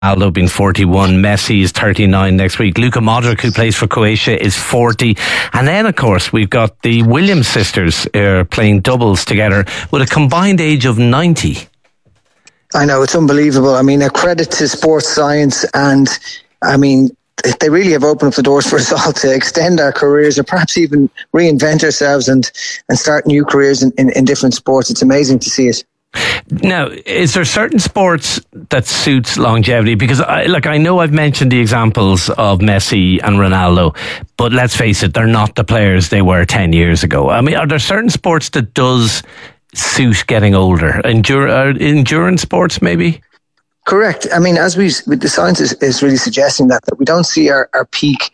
Ronaldo being 41, Messi is 39 next week. Luka Modric, who plays for Croatia, is 40. And then, of course, we've got the Williams sisters playing doubles together with a combined age of 90. I know, it's unbelievable. I mean, a credit to sports science, and I mean, they really have opened up the doors for us all to extend our careers, or perhaps even reinvent ourselves and start new careers in different sports. It's amazing to see it. Now, is there certain sports that suits longevity? Because I know I've mentioned the examples of Messi and Ronaldo, but let's face it, they're not the players they were 10 years ago. I mean, are there certain sports that does suit getting older? Endurance sports, maybe? Correct. I mean, the science is really suggesting that we don't see our peak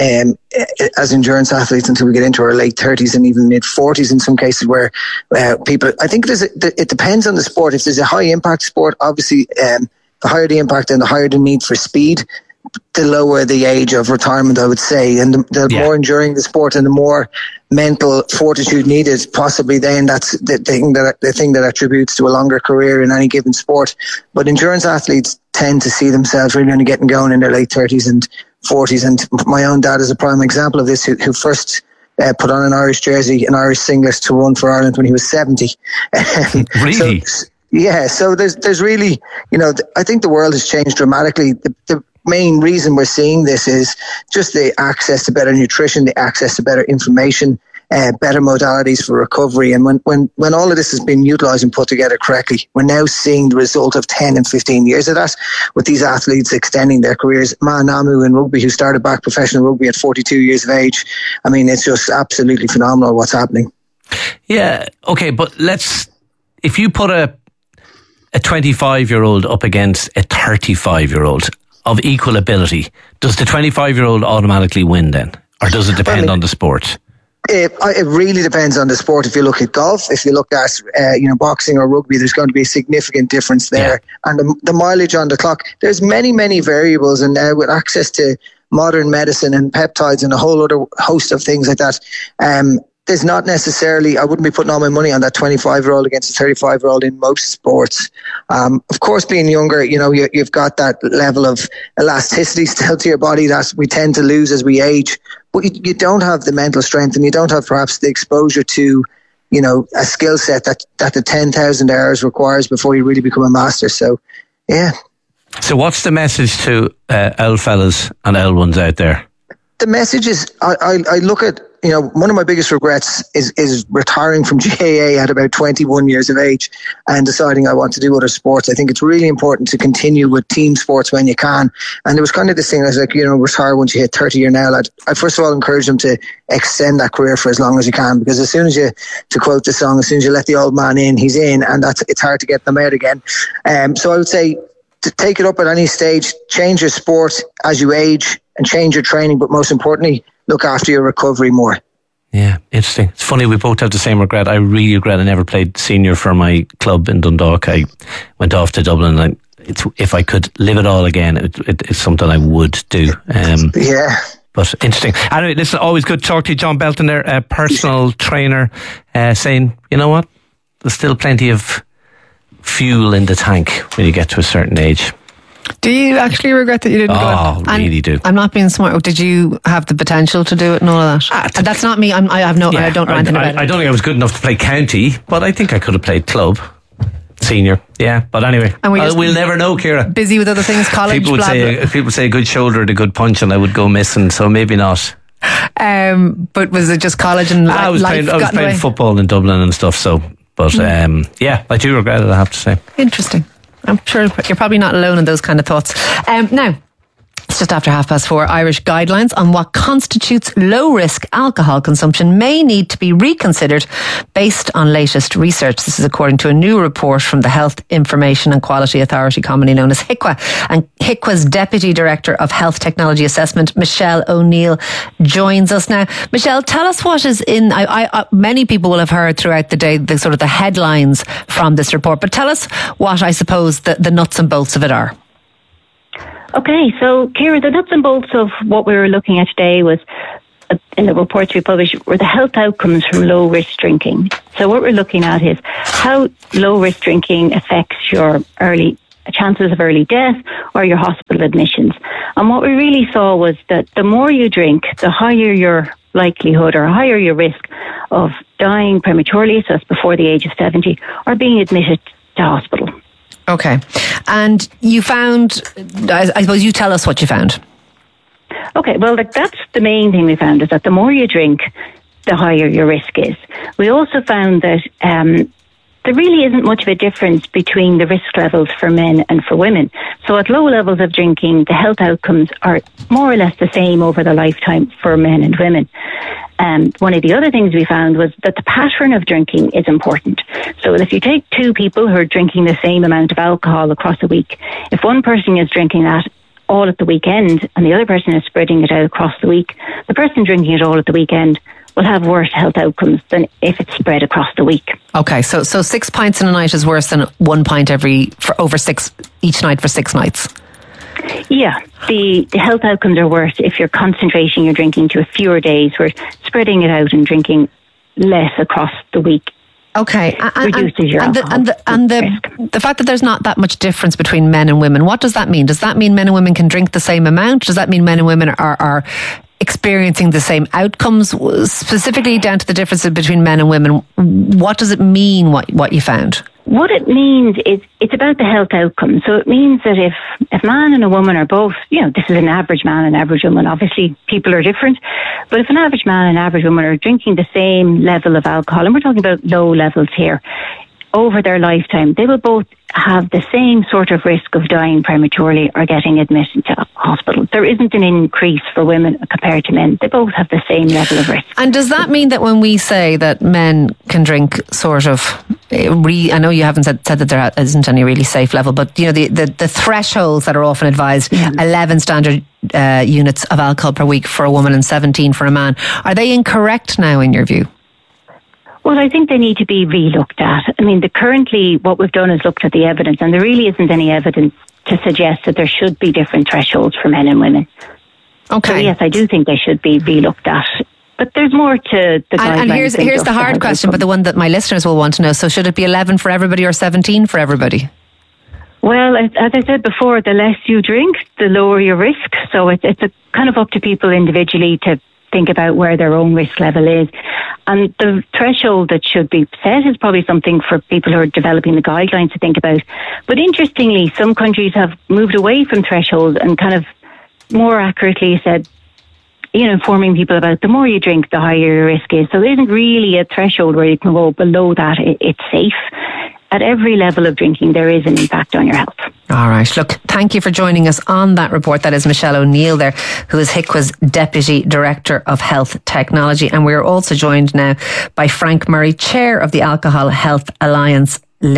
as endurance athletes until we get into our late 30s and even mid 40s in some cases, where people, I think it depends on the sport. If there's a high impact sport, obviously the higher the impact and the higher the need for speed, the lower the age of retirement, I would say. And the more enduring the sport and the more mental fortitude needed, possibly then that's the thing that attributes to a longer career in any given sport. But endurance athletes tend to see themselves really only getting going in their late 30s and 40s. And my own dad is a prime example of this, who first put on an Irish jersey, an Irish singlet to run for Ireland when he was 70. Really? So there's really, I think the world has changed dramatically. The main reason we're seeing this is just the access to better nutrition, the access to better information, better modalities for recovery. And when all of this has been utilised and put together correctly, we're now seeing the result of 10 and 15 years of that, with these athletes extending their careers. Ma Namu in rugby, who started back professional rugby at 42 years of age. I mean, it's just absolutely phenomenal what's happening. Yeah, okay, but if you put a 25-year-old up against a 35-year-old of equal ability, does the 25-year-old automatically win then? Or does it depend on the sport? It really depends on the sport. If you look at golf, if you look at boxing or rugby, there's going to be a significant difference there. Yeah. And the mileage on the clock, there's many variables, and now with access to modern medicine and peptides and a whole other host of things like that, there's not necessarily, I wouldn't be putting all my money on that 25-year-old against a 35-year-old in most sports. Of course, being younger, you've got that level of elasticity still to your body that we tend to lose as we age. But you don't have the mental strength, and you don't have perhaps the exposure to, a skill set that the 10,000 hours requires before you really become a master. So, yeah. So what's the message to L fellas and L ones out there? The message is, I look at, one of my biggest regrets is retiring from GAA at about 21 years of age and deciding I want to do other sports. I think it's really important to continue with team sports when you can. And there was kind of this thing, I was like, retire once you hit 30 year now. I first of all encourage them to extend that career for as long as you can, because as soon as you, to quote the song, as soon as you let the old man in, he's in, and it's hard to get them out again. So I would say to take it up at any stage, change your sport as you age and change your training, but most importantly, look after your recovery more. Yeah, interesting. It's funny, we both have the same regret. I really regret I never played senior for my club in Dundalk. I went off to Dublin, and if I could live it all again, it's something I would do. Yeah. But interesting. Anyway, listen, always good to talk to you. John Belton there, a personal trainer, saying, you know what, there's still plenty of fuel in the tank when you get to a certain age. Do you actually regret that you didn't go? Oh, really do. I'm not being smart. Did you have the potential to do it and all of that? And that's not me. I don't know anything about it. I don't think I was good enough to play county, but I think I could have played club. Senior, yeah. But anyway, we'll never know, Ciara. Busy with other things, college, people would say a good shoulder and a good punch, and I would go missing, so maybe not. But was it just college and I was playing football in Dublin and stuff, so. But yeah, I do regret it, I have to say. Interesting. I'm sure you're probably not alone in those kind of thoughts. Now, it's just after 4:30. Irish guidelines on what constitutes low-risk alcohol consumption may need to be reconsidered based on latest research. This is according to a new report from the Health Information and Quality Authority, commonly known as HIQA. And HIQA's Deputy Director of Health Technology Assessment, Michelle O'Neill, joins us now. Michelle, tell us what is in... many people will have heard throughout the day the sort of the headlines from this report, but tell us what, I suppose, the nuts and bolts of it are. Okay, so Ciara, the nuts and bolts of what we were looking at today was, in the reports we published, were the health outcomes from low-risk drinking. So what we're looking at is how low-risk drinking affects your early chances of early death or your hospital admissions. And what we really saw was that the more you drink, the higher your likelihood or higher your risk of dying prematurely, so that's before the age of 70, or being admitted to hospital. Okay. And you found, I suppose you tell us what you found. Okay, well, that's the main thing we found, is that the more you drink, the higher your risk is. We also found that there really isn't much of a difference between the risk levels for men and for women. So at low levels of drinking, the health outcomes are more or less the same over the lifetime for men and women. One of the other things we found was that the pattern of drinking is important. So if you take two people who are drinking the same amount of alcohol across a week, if one person is drinking that all at the weekend and the other person is spreading it out across the week, the person drinking it all at the weekend will have worse health outcomes than if it's spread across the week. Okay, so 6 pints in a night is worse than 1 pint each night for 6 nights. Yeah, the health outcomes are worse if you're concentrating your drinking to a fewer days, where spreading it out and drinking less across the week. Okay, reduces your alcohol risk. The fact that there's not that much difference between men and women, what does that mean? Does that mean men and women can drink the same amount? Does that mean men and women are experiencing the same outcomes? Specifically down to the differences between men and women, what does it mean, what you found? What it means is it's about the health outcome. So it means that if a man and a woman are both, this is an average man and average woman, obviously people are different, but if an average man and average woman are drinking the same level of alcohol, and we're talking about low levels here, over their lifetime, they will both have the same sort of risk of dying prematurely or getting admitted to hospital. There isn't an increase for women compared to men. They both have the same level of risk. And does that mean that when we say that men can drink sort of, I know you haven't said that there isn't any really safe level, but the thresholds that are often advised, 11 standard units of alcohol per week for a woman and 17 for a man, are they incorrect now in your view? Well, I think they need to be re-looked at. I mean, currently what we've done is looked at the evidence, and there really isn't any evidence to suggest that there should be different thresholds for men and women. Okay. So yes, I do think they should be re-looked at. But there's more to the guidelines. And here's the hard question, but the one that my listeners will want to know. So should it be 11 for everybody or 17 for everybody? Well, as I said before, the less you drink, the lower your risk. So it's a kind of up to people individually to think about where their own risk level is. And the threshold that should be set is probably something for people who are developing the guidelines to think about. But interestingly, some countries have moved away from thresholds and kind of more accurately said, informing people about the more you drink, the higher your risk is. So there isn't really a threshold where you can go below that. It's safe. At every level of drinking, there is an impact on your health. All right. Look, thank you for joining us on that report. That is Michelle O'Neill there, who is HICWA's Deputy Director of Health Technology. And we're also joined now by Frank Murray, Chair of the Alcohol Health Alliance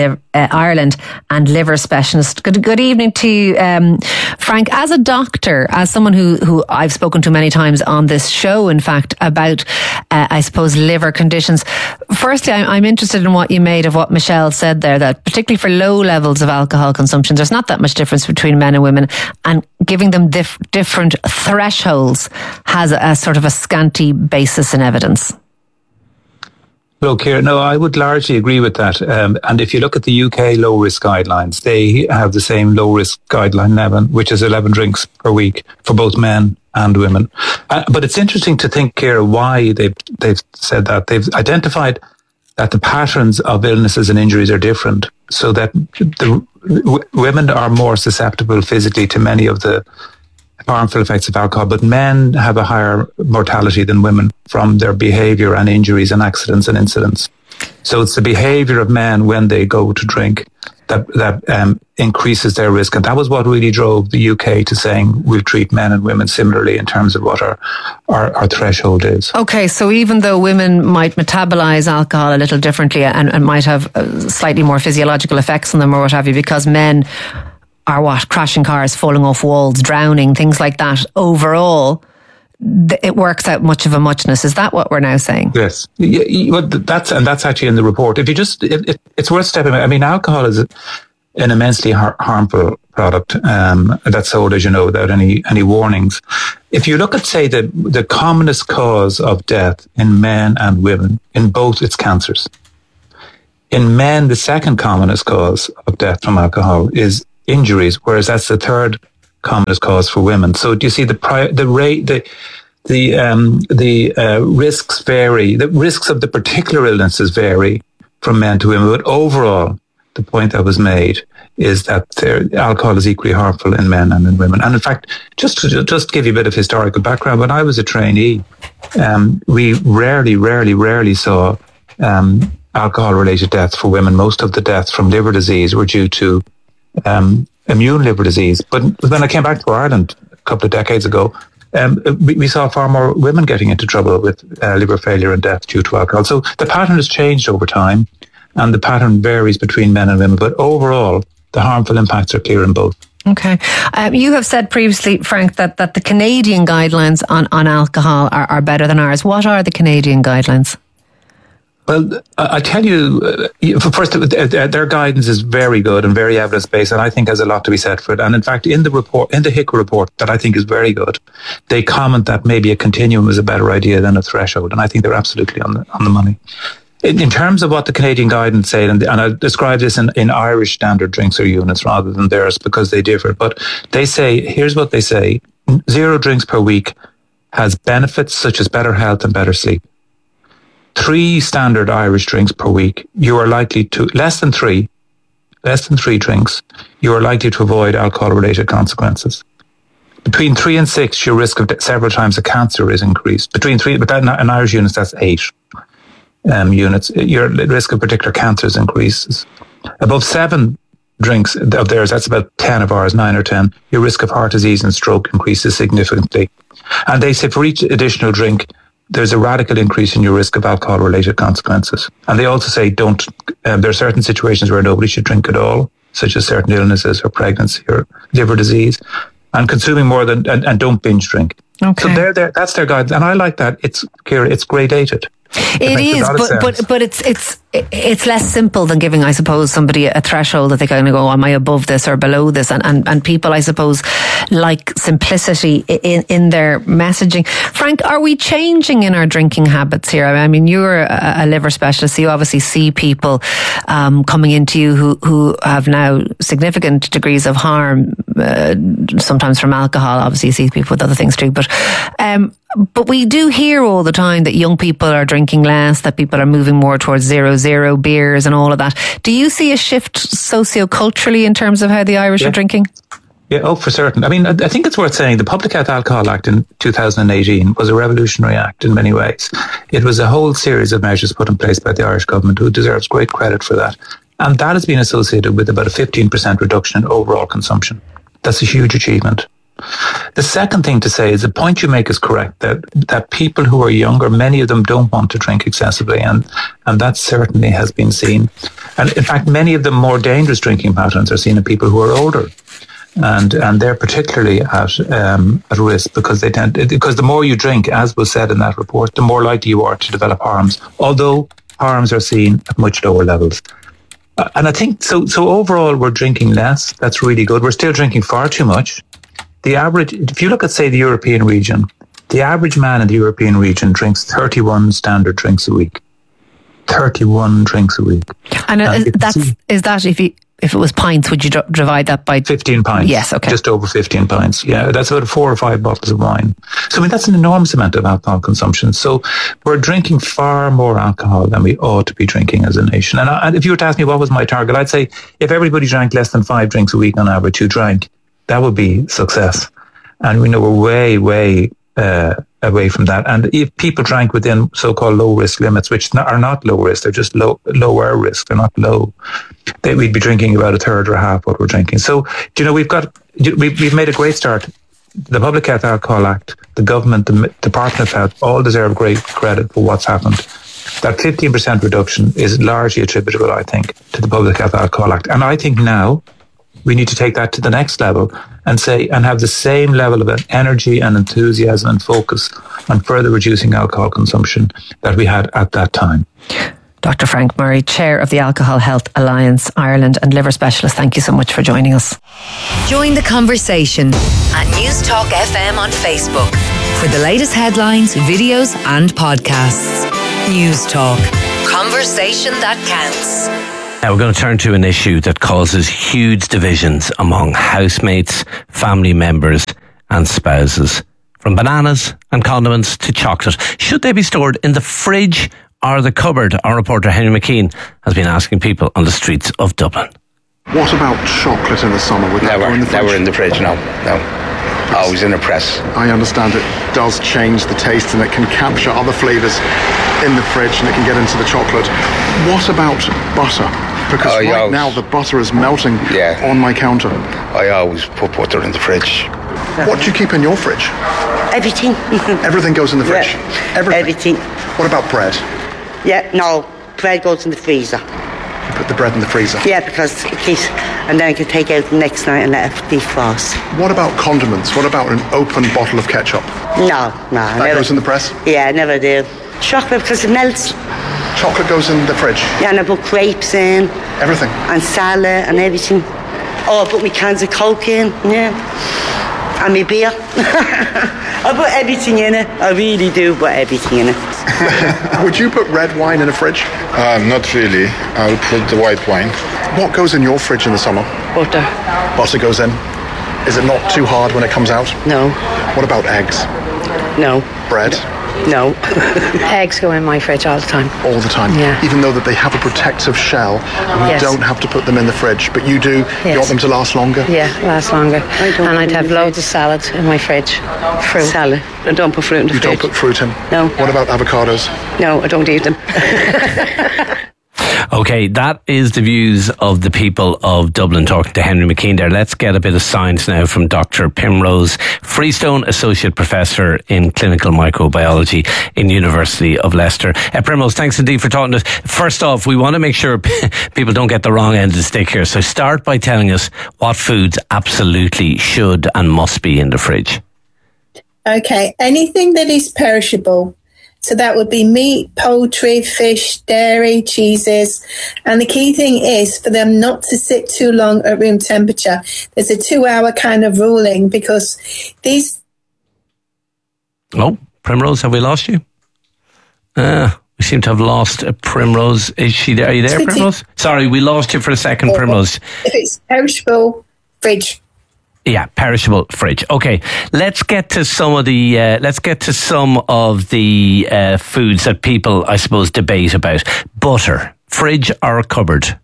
Ireland and liver specialist. Good evening to you, Frank. As a doctor, as someone who I've spoken to many times on this show, in fact, about I suppose liver conditions. Firstly, I'm interested in what you made of what Michelle said there, that particularly for low levels of alcohol consumption, there's not that much difference between men and women, and giving them different thresholds has a sort of a scanty basis in evidence. Well, Ciara, no, I would largely agree with that. And if you look at the UK low risk guidelines, they have the same low risk guideline 11, which is 11 drinks per week for both men and women. But it's interesting to think, Ciara, why they've said that. They've identified that the patterns of illnesses and injuries are different, so that the women are more susceptible physically to many of the harmful effects of alcohol, but men have a higher mortality than women from their behaviour and injuries and accidents and incidents. So it's the behaviour of men when they go to drink that increases their risk. And that was what really drove the UK to saying we'll treat men and women similarly in terms of what our threshold is. Okay, so even though women might metabolise alcohol a little differently and might have slightly more physiological effects on them or what have you, because men are crashing cars, falling off walls, drowning, things like that. Overall, it works out much of a muchness. Is that what we're now saying? Yes. Well, that's actually in the report. It's worth stepping back. I mean, alcohol is an immensely harmful product that's sold, as you know, without any warnings. If you look at, say, the commonest cause of death in men and women, in both, it's cancers. In men, the second commonest cause of death from alcohol is injuries, whereas that's the third commonest cause for women. So do you see the risks vary? The risks of the particular illnesses vary from men to women, but overall, the point that was made is that alcohol is equally harmful in men and in women. And in fact, just to give you a bit of historical background, when I was a trainee, we rarely saw alcohol-related deaths for women. Most of the deaths from liver disease were due to immune liver disease. But when I came back to Ireland a couple of decades ago, we saw far more women getting into trouble with liver failure and death due to alcohol. So the pattern has changed over time, and the pattern varies between men and women. But overall, the harmful impacts are clear in both. Okay. You have said previously, Frank, that the Canadian guidelines on alcohol are better than ours. What are the Canadian guidelines? Well, I tell you, first, their guidance is very good and very evidence-based, and I think has a lot to be said for it. And in fact, in the HICWA report, that I think is very good, they comment that maybe a continuum is a better idea than a threshold, and I think they're absolutely on the money. In terms of what the Canadian guidance say, and I'll describe this in Irish standard drinks or units rather than theirs because they differ, but they say, here's what they say: 0 drinks per week has benefits such as better health and better sleep. 3 standard Irish drinks per week, you are likely to, less than three drinks, you are likely to avoid alcohol-related consequences. Between 3 and 6, your risk of several times of cancer is increased. Between 3, but in Irish units, that's 8 units. Your risk of particular cancers increases. Above 7 drinks of theirs, that's about 10 of ours, 9 or 10, your risk of heart disease and stroke increases significantly. And they say for each additional drink, there's a radical increase in your risk of alcohol-related consequences. And they also say there are certain situations where nobody should drink at all, such as certain illnesses or pregnancy or liver disease, and consuming more than, and don't binge drink. Okay. So that's their guidance. And I like that. It's gradated. It is, but it's less simple than giving, I suppose, somebody a threshold that they kind of go, am I above this or below this? And people, I suppose, like simplicity in their messaging. Frank, are we changing in our drinking habits here? I mean, you're a liver specialist, so you obviously see people coming into you who have now significant degrees of harm, sometimes from alcohol. Obviously, you see people with other things too, but we do hear all the time that young people are drinking less, that people are moving more towards 0.0 beers and all of that. Do you see a shift socio-culturally in terms of how the Irish are drinking? Yeah, for certain. I mean, I think it's worth saying the Public Health Alcohol Act in 2018 was a revolutionary act in many ways. It was a whole series of measures put in place by the Irish government, who deserves great credit for that. And that has been associated with about a 15% reduction in overall consumption. That's a huge achievement. The second thing to say is the point you make is correct, that people who are younger, many of them don't want to drink excessively, and that certainly has been seen. And in fact, many of the more dangerous drinking patterns are seen in people who are older, and they're particularly at risk because because the more you drink, as was said in that report, the more likely you are to develop harms, although harms are seen at much lower levels. And I think so overall we're drinking less. That's really good. We're still drinking far too much. The average, if you look at, say, the European region, the average man in the European region drinks 31 standard drinks a week. 31 drinks a week. And is that if it was pints, would you divide that by 15 pints? Yes, okay. Just over 15 pints. Yeah, that's about 4 or 5 bottles of wine. So I mean, that's an enormous amount of alcohol consumption. So we're drinking far more alcohol than we ought to be drinking as a nation. And if you were to ask me what was my target, I'd say if everybody drank less than 5 drinks a week on average, who drank, that would be success. And we know we're way away from that. And if people drank within so-called low-risk limits, which are not low risk, they're just lower risk, they're not low, we'd be drinking about a third or half what we're drinking. So, we've made a great start. The Public Health Alcohol Act, the government, the Department of Health, all deserve great credit for what's happened. That 15% reduction is largely attributable, I think, to the Public Health Alcohol Act. And I think now we need to take that to the next level and have the same level of energy and enthusiasm and focus on further reducing alcohol consumption that we had at that time. Dr. Frank Murray, Chair of the Alcohol Health Alliance Ireland and liver specialist, thank you so much for joining us. Join the conversation at News Talk FM on Facebook for the latest headlines, videos and podcasts. News Talk. Conversation that counts. Now we're going to turn to an issue that causes huge divisions among housemates, family members and spouses. From bananas and condiments to chocolate. Should they be stored in the fridge or the cupboard? Our reporter Henry McKean has been asking people on the streets of Dublin. What about chocolate in the summer? Would that go in the fridge? Never in the fridge, no. Always in a press. I understand it does change the taste and it can capture other flavours in the fridge and it can get into the chocolate. What about butter? Because now the butter is melting on my counter. I always put butter in the fridge. What do you keep in your fridge? Everything. Everything goes in the fridge? Yeah. Everything. What about bread? Yeah, no. Bread goes in the freezer. You put the bread in the freezer? Yeah, because it keeps... And then I can take it out the next night and let it defrost. What about condiments? What about an open bottle of ketchup? No. That goes in the press? Yeah, I never do. Chocolate, because it melts. Chocolate goes in the fridge? Yeah, and I put grapes in. Everything? And salad and everything. Oh, I put my cans of Coke in, yeah. And my beer. I put everything in it. I really do put everything in it. Would you put red wine in a fridge? Not really. I'll put the white wine. What goes in your fridge in the summer? Butter. Butter goes in? Is it not too hard when it comes out? No. What about eggs? No. Bread? No. Eggs go in my fridge all the time. All the time? Yeah. Even though that they have a protective shell, you don't have to put them in the fridge, but you do? Yes. You want them to last longer? Yeah, last longer. And I'd have loads of salad in my fridge. Fruit. Salad. I don't put fruit in the fridge. You don't put fruit in? No. What about avocados? No, I don't eat them. Okay, that is the views of the people of Dublin talking to Henry McKean there. Let's get a bit of science now from Dr. Primrose Freestone, Associate Professor in Clinical Microbiology in University of Leicester. Primrose, thanks indeed for talking to us. First off, we want to make sure people don't get the wrong end of the stick here. So start by telling us what foods absolutely should and must be in the fridge. Okay, anything that is perishable. So that would be meat, poultry, fish, dairy, cheeses. And the key thing is for them not to sit too long at room temperature. There's a 2-hour kind of ruling because these... Oh, Primrose, have we lost you? We seem to have lost Primrose. Is she there? Are you there, Primrose? Sorry, we lost you for a second, Primrose. If it's perishable, fridge. Yeah, perishable fridge. Okay, let's get to some of the foods that people, I suppose, debate about. Butter, fridge or cupboard?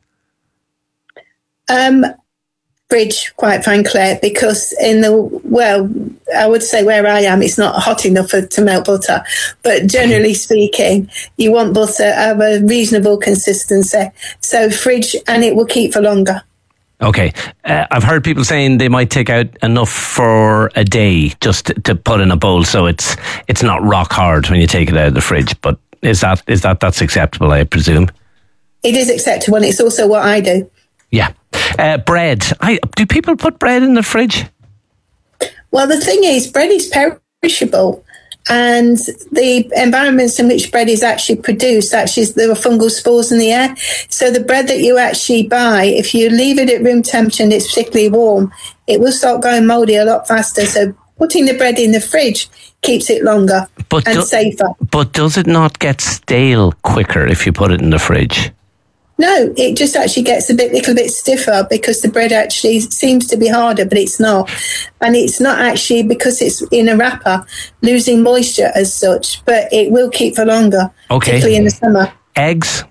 Fridge, quite frankly, because I would say where I am, it's not hot enough to melt butter. But generally speaking, you want butter of a reasonable consistency. So fridge, and it will keep for longer. Okay. I've heard people saying they might take out enough for a day just to put in a bowl so it's not rock hard when you take it out of the fridge. But that's acceptable, I presume? It is acceptable, and it's also what I do. Yeah. Bread. Do people put bread in the fridge? Well, the thing is, bread is perishable. And the environments in which bread is actually produced, there are fungal spores in the air. So the bread that you actually buy, if you leave it at room temperature and it's particularly warm, it will start going mouldy a lot faster. So putting the bread in the fridge keeps it longer and safer. But does it not get stale quicker if you put it in the fridge? No, it just actually gets a little bit stiffer because the bread actually seems to be harder, but it's not. And it's not actually because it's in a wrapper losing moisture as such, but it will keep for longer, particularly in the summer. Eggs?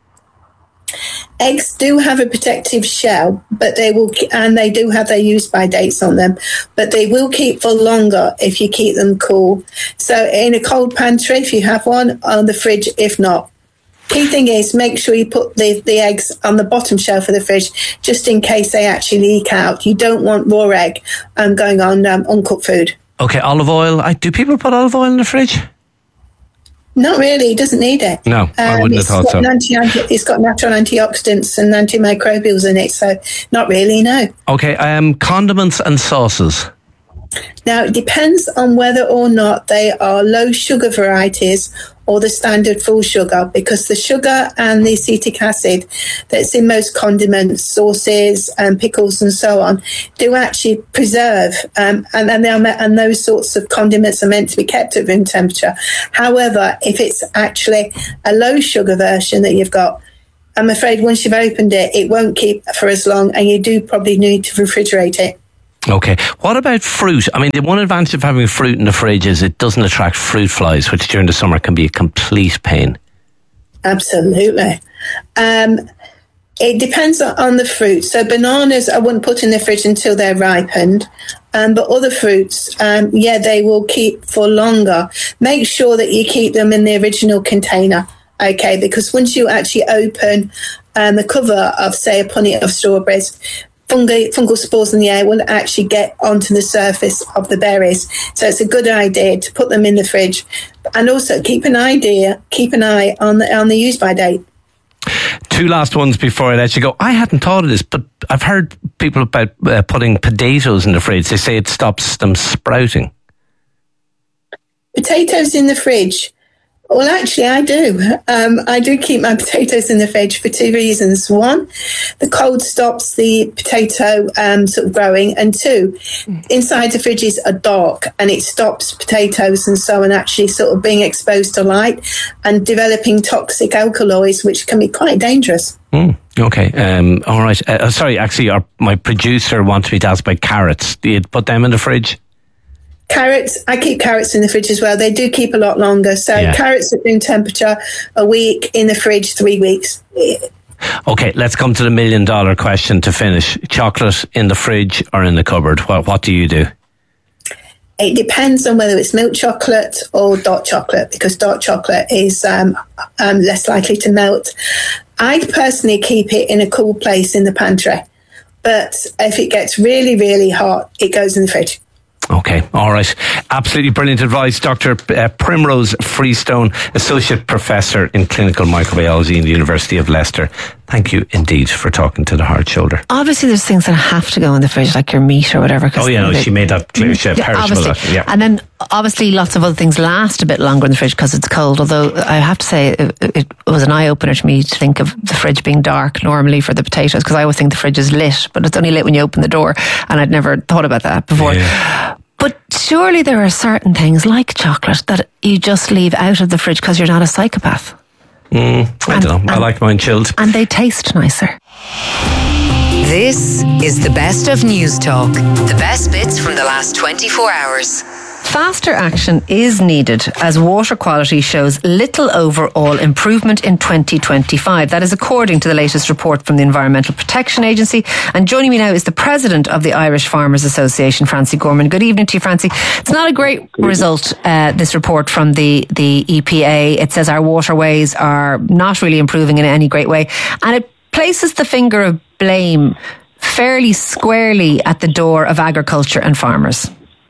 Eggs do have a protective shell, but they do have their use-by dates on them, but they will keep for longer if you keep them cool. So in a cold pantry, if you have one, on the fridge, if not. Key thing is make sure you put the eggs on the bottom shelf of the fridge just in case they actually leak out. You don't want raw egg going on uncooked food. Okay, olive oil. Do people put olive oil in the fridge? Not really. It doesn't need it. No, I wouldn't have thought so. It's got natural antioxidants and antimicrobials in it, so not really, no. Okay, condiments and sauces. Now, it depends on whether or not they are low sugar varieties or the standard full sugar, because the sugar and the acetic acid that's in most condiments, sauces and pickles and so on do actually preserve, and those sorts of condiments are meant to be kept at room temperature. However, if it's actually a low sugar version that you've got, I'm afraid once you've opened it, it won't keep for as long, and you do probably need to refrigerate it. Okay. What about fruit? I mean, the one advantage of having fruit in the fridge is it doesn't attract fruit flies, which during the summer can be a complete pain. Absolutely. It depends on the fruit. So bananas I wouldn't put in the fridge until they're ripened. But other fruits, they will keep for longer. Make sure that you keep them in the original container, okay? Because once you actually open the cover of, say, a punnet of strawberries, fungal spores in the air will actually get onto the surface of the berries. So it's a good idea to put them in the fridge. And also keep an eye on the use-by date. Two last ones before I let you go. I hadn't thought of this, but I've heard people about putting potatoes in the fridge. They say it stops them sprouting. Potatoes in the fridge? Well, actually, I do. I do keep my potatoes in the fridge for two reasons. One, the cold stops the potato sort of growing. And two, inside the fridges are dark and it stops potatoes and so on actually sort of being exposed to light and developing toxic alkaloids, which can be quite dangerous. Okay. All right. Sorry, actually, my producer wanted me to ask about carrots. Do you put them in the fridge? Carrots, I keep carrots in the fridge as well. They do keep a lot longer. So carrots at room temperature, a week, in the fridge, 3 weeks. Okay, let's come to the $1 million question to finish. Chocolate in the fridge or in the cupboard? What do you do? It depends on whether it's milk chocolate or dark chocolate, because dark chocolate is less likely to melt. I personally keep it in a cool place in the pantry. But if it gets really, really hot, it goes in the fridge. Okay, all right. Absolutely brilliant advice. Dr. Primrose Freestone, Associate Professor in Clinical Microbiology in the University of Leicester. Thank you indeed for talking to the Hard Shoulder. Obviously, there's things that have to go in the fridge, like your meat or whatever. She made that clear. She had perishable. Yeah. And then, obviously, lots of other things last a bit longer in the fridge because it's cold. Although, I have to say, it was an eye-opener to me to think of the fridge being dark normally for the potatoes, because I always think the fridge is lit, but it's only lit when you open the door, and I'd never thought about that before. Yeah. But surely there are certain things like chocolate that you just leave out of the fridge because you're not a psychopath. I don't know. I like mine chilled. And they taste nicer. This is the best of News Talk. The best bits from the last 24 hours. Faster action is needed as water quality shows little overall improvement in 2025. That is according to the latest report from the Environmental Protection Agency. And joining me now is the President of the Irish Farmers Association, Francie Gorman. Good evening to you, Francie. It's not a great result, this report from the EPA. It says our waterways are not really improving in any great way. And it places the finger of blame fairly squarely at the door of agriculture and farmers.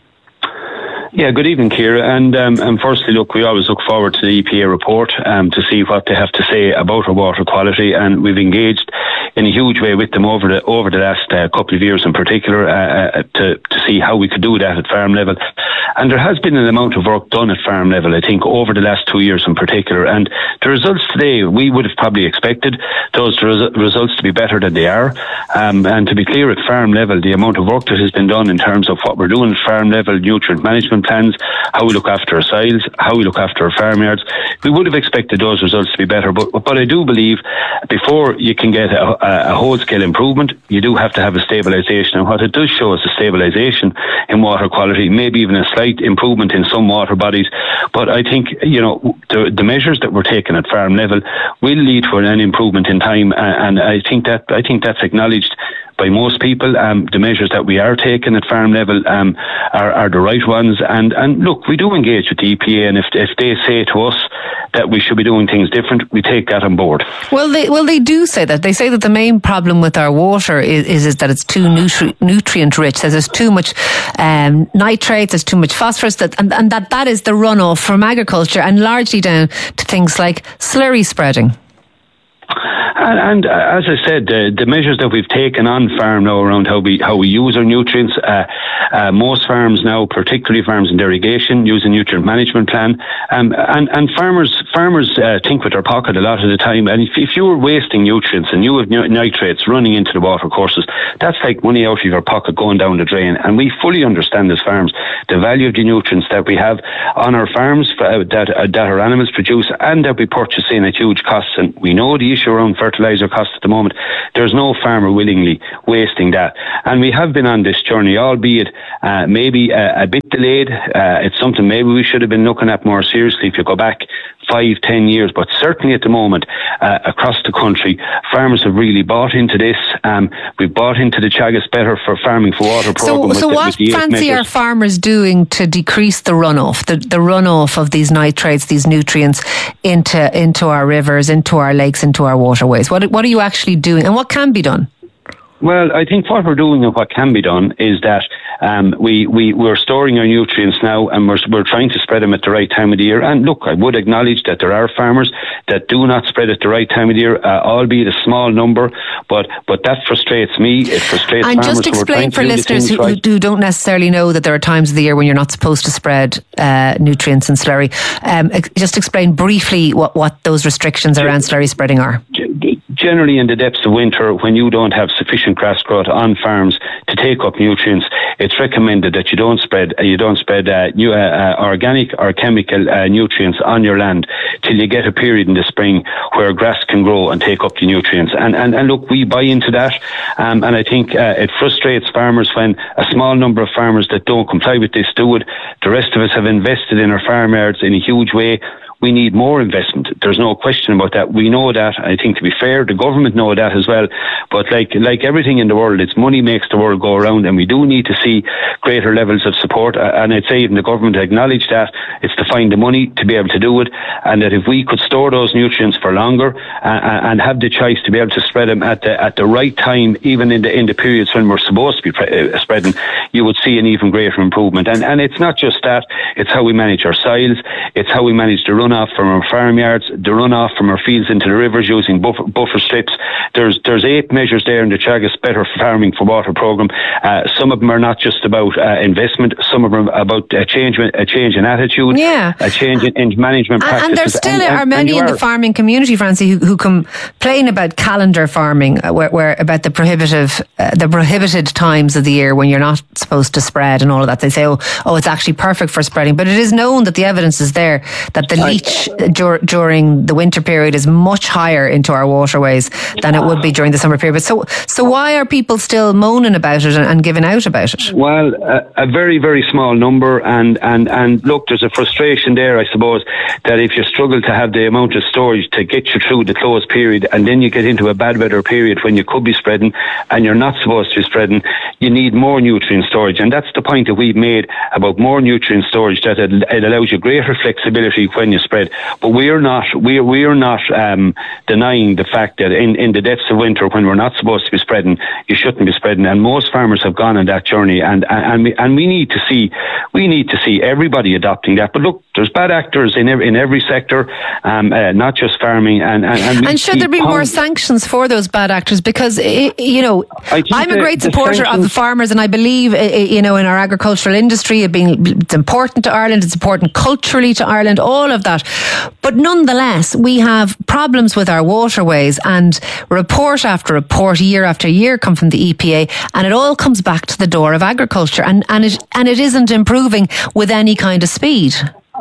Yeah, good evening, Ciara. And firstly, look, we always look forward to the EPA report to see what they have to say about our water quality, and we've engaged in a huge way with them over the last couple of years in particular to see how we could do that at farm level. And there has been an amount of work done at farm level, I think, over the last 2 years in particular. And the results today, we would have probably expected those results to be better than they are. And to be clear, at farm level, the amount of work that has been done in terms of what we're doing at farm level, nutrient management plans, how we look after our soils, how we look after our farmyards, we would have expected those results to be better. But I do believe before you can get a whole-scale improvement, you do have to have a stabilisation. And what it does show is a stabilisation in water quality, maybe even a slight improvement in some water bodies. But I think, the measures that we're taking at farm level will lead to an improvement in time. And I think that's acknowledged by most people. The measures that we are taking at farm level are the right ones. And look, we do engage with the EPA, and if they say to us that we should be doing things different, we take that on board. Well, they do say that. They say that the main problem with our water is that it's too nutrient rich. So there's too much nitrates, there's too much phosphorus, and that is the runoff from agriculture, and largely down to things like slurry spreading. And as I said, the measures that we've taken on farm now around how we use our nutrients, most farms now, particularly farms in irrigation, use a nutrient management plan, and farmers think with their pocket a lot of the time. And if you're wasting nutrients and you have nitrates running into the water courses, that's like money out of your pocket going down the drain. And we fully understand as farms the value of the nutrients that we have on our farms that our animals produce and that we purchase in at huge costs. And we know the issue around fertilizer fertiliser costs at the moment. There's no farmer willingly wasting that. And we have been on this journey, albeit maybe a bit delayed. It's something maybe we should have been looking at more seriously if you go back 5-10 years, but certainly at the moment across the country, farmers have really bought into this. We've bought into the Teagasc Better for Farming for Water programme. So what fancy are farmers doing to decrease the runoff, the runoff of these nitrates, these nutrients into our rivers, into our lakes, into our waterways? What are you actually doing, and what can be done? Well, I think what we're doing and what can be done is that we're storing our nutrients now, and we're trying to spread them at the right time of the year. And look, I would acknowledge that there are farmers that do not spread at the right time of the year, albeit a small number, but that frustrates me. It frustrates farmers. And just explain for listeners who don't necessarily know that there are times of the year when you're not supposed to spread nutrients in slurry. Just explain briefly what those restrictions around slurry spreading are. Generally, in the depths of winter, when you don't have sufficient grass growth on farms to take up nutrients, it's recommended that you don't spread organic or chemical nutrients on your land till you get a period in the spring where grass can grow and take up the nutrients. And look, we buy into that, and I think it frustrates farmers when a small number of farmers that don't comply with this do it. The rest of us have invested in our farmyards in a huge way. We need more investment. There's no question about that. We know that. I think, to be fair, the government know that as well. But like everything in the world, it's money makes the world go around, and we do need to see greater levels of support. And I'd say even the government acknowledge that. It's to find the money to be able to do it, and that if we could store those nutrients for longer and have the choice to be able to spread them at the right time, even in the periods when we're supposed to be spreading, you would see an even greater improvement. And it's not just that. It's how we manage our soils. It's how we manage the runoff from our farmyards, the runoff from our fields into the rivers using buffer strips. There's 8 measures there in the Teagasc Better Farming for Water programme. Some of them are not just about investment. Some of them are about a change in attitude, a change in management practices. And there still are many in the farming community, Francie, who complain about calendar farming, where about the prohibited times of the year when you're not supposed to spread and all of that. They say, oh, it's actually perfect for spreading. But it is known that the evidence is there that the leach during the winter period is much higher into our waterways than it would be during the summer period. So why are people still moaning about it and giving out about it? Well, a very, very small number, and look, there's a frustration there, I suppose, that if you struggle to have the amount of storage to get you through the closed period, and then you get into a bad weather period when you could be spreading and you're not supposed to be spreading, you need more nutrient storage. And that's the point that we've made about more nutrient storage, that it allows you greater flexibility when you spread. But we're not denying the fact that in the depths of winter, when we're not supposed to be spreading, you shouldn't be spreading. And most farmers have gone on that journey, and we need to see everybody adopting that. But look, there's bad actors in every sector, not just farming. And should there be more sanctions for those bad actors? Because I'm a great supporter of the farmers, and I believe in our agricultural industry it's important to Ireland. It's important culturally to Ireland. All of that. But nonetheless, we have problems with our waterways, and report after report, year after year, come from the EPA, and it all comes back to the door of agriculture, and it isn't improving with any kind of speed.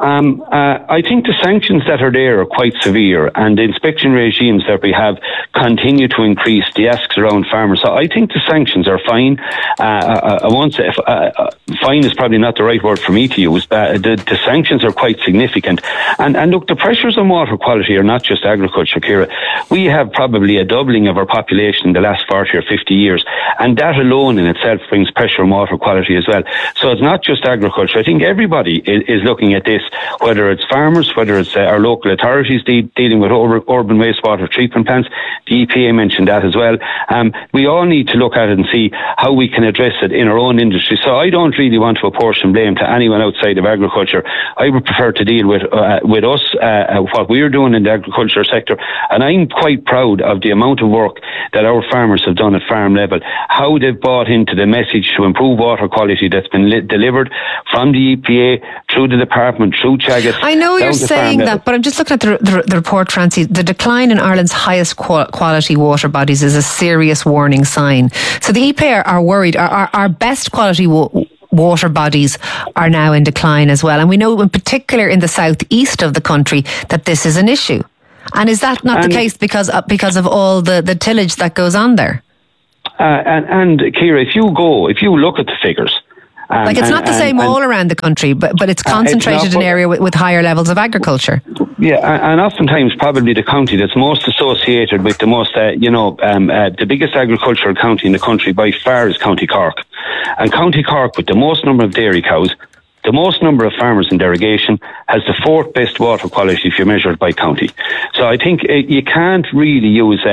I think the sanctions that are there are quite severe, and the inspection regimes that we have continue to increase the asks around farmers. So I think the sanctions are fine. I won't say fine is probably not the right word for me to use. The sanctions are quite significant. And look, the pressures on water quality are not just agriculture, Ciara. We have probably a doubling of our population in the last 40 or 50 years, and that alone in itself brings pressure on water quality as well. So it's not just agriculture. I think everybody is looking at this, whether it's farmers, whether it's our local authorities dealing with urban wastewater treatment plants. The EPA mentioned that as well. We all need to look at it and see how we can address it in our own industry. So I don't really want to apportion blame to anyone outside of agriculture. I would prefer to deal with us, what we're doing in the agriculture sector. And I'm quite proud of the amount of work that our farmers have done at farm level, how they've bought into the message to improve water quality that's been delivered from the EPA through the department, through Teagasc. I know you're saying that, but I'm just looking at the report, Francie. The decline in Ireland's highest quality water bodies is a serious warning sign. So the EPA are worried. Our best quality water bodies are now in decline as well. And we know in particular in the southeast of the country that this is an issue. And is that not the case because of all the tillage that goes on there? And Ciara, if you look at the figures, it's not the same all around the country, but it's concentrated in an area with higher levels of agriculture. Yeah, and oftentimes probably the county that's most associated with the most, the biggest agricultural county in the country by far is County Cork. And County Cork, with the most number of dairy cows, the most number of farmers in derogation, has the fourth best water quality if you measure it by county. So I think you can't really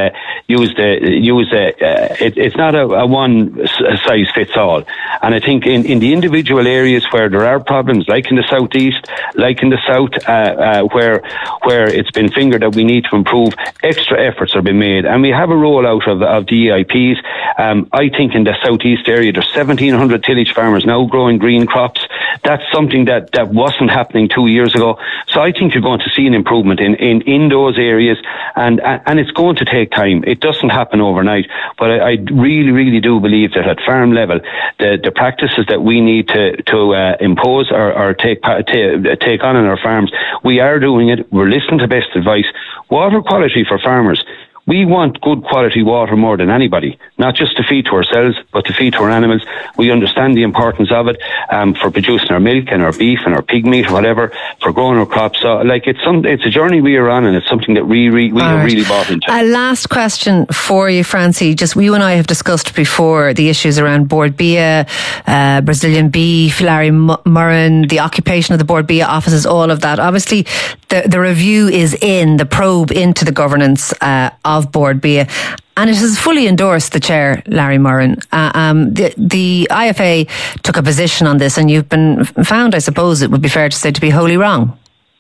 it's not a one size fits all. And I think in the individual areas where there are problems, like in the southeast, like in the south, where it's been fingered that we need to improve, extra efforts are being made, and we have a rollout of the EIPs. I think in the southeast area there's 1,700 tillage farmers now growing green crops. That's something that wasn't happening 2 years ago. So I think you're going to see an improvement in those areas, and it's going to take time. It doesn't happen overnight, but I really, really do believe that at farm level, the practices that we need to impose or take on in our farms, we are doing it. We're listening to best advice. Water quality for farmers. We want good quality water more than anybody, not just to feed to ourselves, but to feed to our animals. We understand the importance of it for producing our milk and our beef and our pig meat or whatever, for growing our crops. So, it's a journey we are on, and it's something that we have really bought into. A last question for you, Francie. Just you and I have discussed before the issues around Bord Bia, Brazilian beef, Larry Murren, the occupation of the Bord Bia offices, all of that. Obviously, the review is the probe into the governance of Bord Bia, and it has fully endorsed the chair, Larry Murren. The IFA took a position on this, and you've been found, I suppose it would be fair to say, to be wholly wrong.